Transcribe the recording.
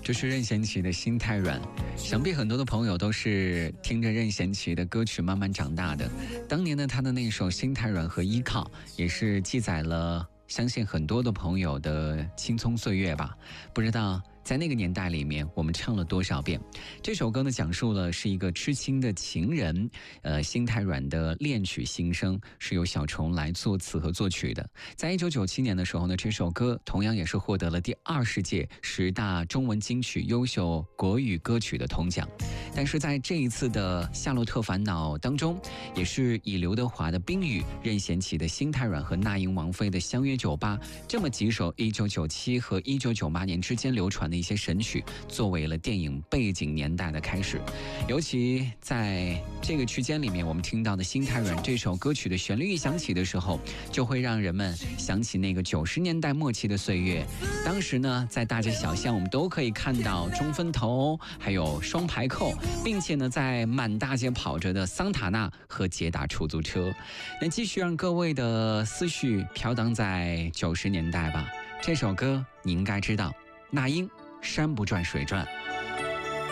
这是任贤齐的《心太软》，想必很多的朋友都是听着任贤齐的歌曲慢慢长大的。当年的他的那首《心太软》和《依靠》，也是记载了相信很多的朋友的青葱岁月吧。不知道在那个年代里面我们唱了多少遍。这首歌呢，讲述了是一个痴情的情人心太软的恋曲心声，是由小虫来作词和作曲的。在1997年的时候呢，这首歌同样也是获得了第20届10大中文金曲优秀国语歌曲的铜奖。但是在这一次的夏洛特烦恼当中，也是以刘德华的冰雨、任贤齐的心太软和那英王菲的相约酒吧这么几首1997和1998年之间流传的一些神曲，作为了电影背景年代的开始。尤其在这个区间里面，我们听到的《心太软》这首歌曲的旋律一响起的时候，就会让人们想起那个90年代末期的岁月。当时呢，在大街小巷我们都可以看到中分头，还有双排扣，并且呢，在满大街跑着的桑塔纳和捷达出租车。那继续让各位的思绪飘荡在90年代吧。这首歌你应该知道，那英山不转水转。